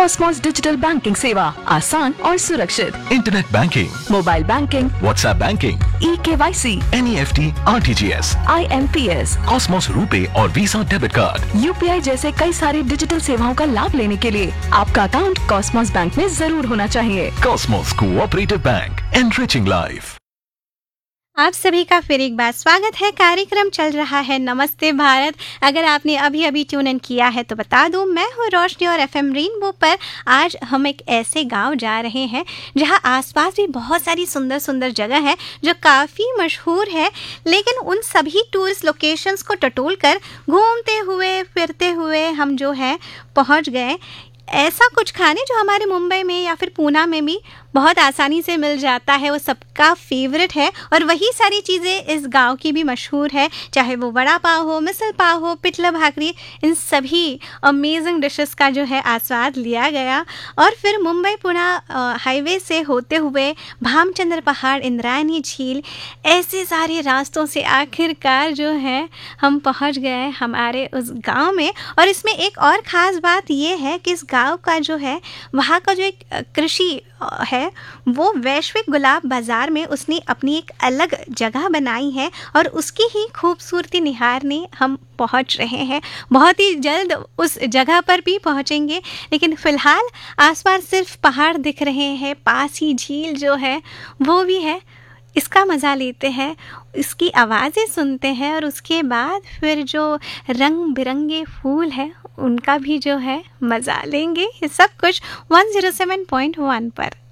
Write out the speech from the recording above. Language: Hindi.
कॉस्मोस डिजिटल बैंकिंग सेवा आसान और सुरक्षित। Internet banking, mobile banking, WhatsApp banking, eKYC, NEFT, RTGS, IMPS, Cosmos RuPay और वीजा डेबिट कार्ड, UPI जैसे कई सारी डिजिटल सेवाओं का लाभ लेने के लिए आपका अकाउंट कॉस्मोस बैंक में जरूर होना चाहिए। Cosmos cooperative bank, enriching life. आप सभी का फिर एक बार स्वागत है। कार्यक्रम चल रहा है नमस्ते भारत। अगर आपने अभी अभी ट्यून इन किया है तो बता दूं, मैं हूं रोशनी और FM रेनबो पर आज हम एक ऐसे गांव जा रहे हैं जहां आसपास भी बहुत सारी सुंदर सुंदर जगह है जो काफ़ी मशहूर है, लेकिन उन सभी टूरिस्ट लोकेशंस को टटोल कर घूमते हुए फिरते हुए हम जो है पहुंच गए ऐसा कुछ खाने जो हमारे मुंबई में या फिर पूना में भी बहुत आसानी से मिल जाता है, वो सबका फेवरेट है। और वही सारी चीज़ें इस गांव की भी मशहूर है, चाहे वो वड़ा पाव हो, मिसल पाव हो, पिठला भाकरी, इन सभी अमेजिंग डिशेस का जो है आस्वाद लिया गया। और फिर मुंबई पुणे हाईवे से होते हुए भामचंद्र पहाड़, इंद्रायणी झील, ऐसे सारे रास्तों से आखिरकार जो है हम पहुंच गए हमारे उस गांव में। और इसमें एक और ख़ास बात ये है कि इस गांव का जो है, वहाँ का जो एक कृषि है वो वैश्विक गुलाब बाज़ार में उसने अपनी एक अलग जगह बनाई है और उसकी ही खूबसूरती निहारने हम पहुंच रहे हैं। बहुत ही जल्द उस जगह पर भी पहुंचेंगे, लेकिन फ़िलहाल आसपास सिर्फ पहाड़ दिख रहे हैं, पास ही झील जो है वो भी है। इसका मज़ा लेते हैं, इसकी आवाज़ें सुनते हैं और उसके बाद फिर जो रंग बिरंगे फूल हैं उनका भी जो है मज़ा लेंगे। ये सब कुछ 107.1 पर।